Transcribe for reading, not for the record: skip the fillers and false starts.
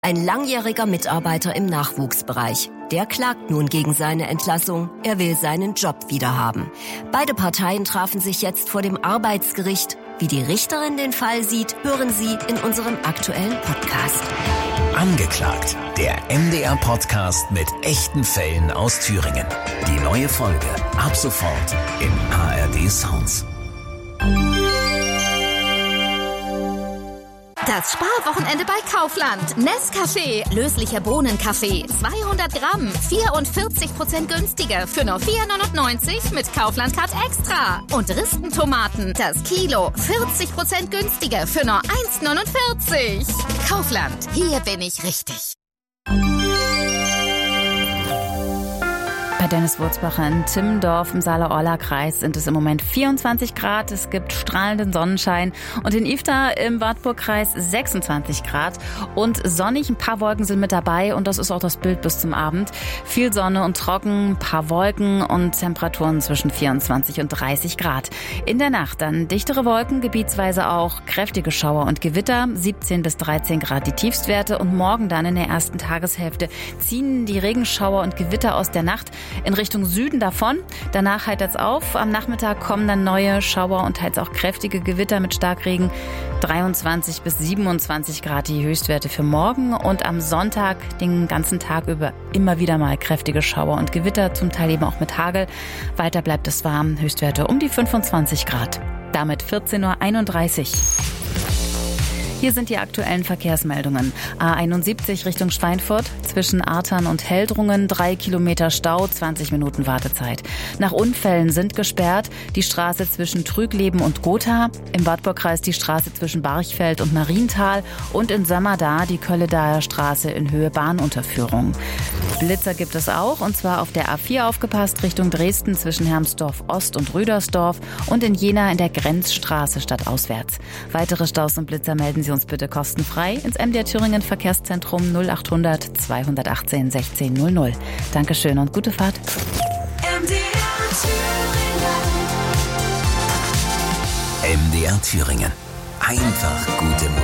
Ein langjähriger Mitarbeiter im Nachwuchsbereich. Der klagt nun gegen seine Entlassung. Er will seinen Job wiederhaben. Beide Parteien trafen sich jetzt vor dem Arbeitsgericht. Wie die Richterin den Fall sieht, hören Sie in unserem aktuellen Podcast. Angeklagt. Der MDR-Podcast mit echten Fällen aus Thüringen. Die neue Folge ab sofort in ARD Sounds. Das Sparwochenende bei Kaufland. Nescafé, löslicher Bohnenkaffee, 200 Gramm, 44% günstiger für nur 4,99 mit Kaufland Card Extra. Und Ristentomaten, das Kilo, 40% günstiger für nur 1,49. Kaufland, hier bin ich richtig. Bei Dennis Wurzbacher in Timmendorf im Saale-Orla-Kreis sind es im Moment 24 Grad. Es gibt strahlenden Sonnenschein. Und in Ifta im Wartburg-Kreis 26 Grad. Und sonnig, ein paar Wolken sind mit dabei. Und das ist auch das Bild bis zum Abend. Viel Sonne und trocken, ein paar Wolken und Temperaturen zwischen 24 und 30 Grad. In der Nacht dann dichtere Wolken, gebietsweise auch kräftige Schauer und Gewitter. 17 bis 13 Grad die Tiefstwerte. Und morgen dann in der ersten Tageshälfte ziehen die Regenschauer und Gewitter aus der Nacht in Richtung Süden davon. Danach heitert's auf. Am Nachmittag kommen dann neue Schauer und teils auch kräftige Gewitter mit Starkregen. 23 bis 27 Grad die Höchstwerte für morgen. Und am Sonntag den ganzen Tag über immer wieder mal kräftige Schauer und Gewitter, zum Teil eben auch mit Hagel. Weiter bleibt es warm. Höchstwerte um die 25 Grad. Damit 14:31 Uhr. Hier sind die aktuellen Verkehrsmeldungen. A71 Richtung Schweinfurt, zwischen Artern und Heldrungen, 3 Kilometer Stau, 20 Minuten Wartezeit. Nach Unfällen sind gesperrt die Straße zwischen Trügleben und Gotha, im Wartburgkreis die Straße zwischen Barchfeld und Marienthal und in Sömmerda die Kölledaer Straße in Höhe Bahnunterführung. Blitzer gibt es auch, und zwar auf der A4 aufgepasst, Richtung Dresden zwischen Hermsdorf Ost und Rüdersdorf und in Jena in der Grenzstraße stadtauswärts. Weitere Staus und Blitzer melden Sie uns bitte kostenfrei ins MDR Thüringen Verkehrszentrum 0800 218 16 00. Dankeschön und gute Fahrt. MDR Thüringen. Einfach gute Musik.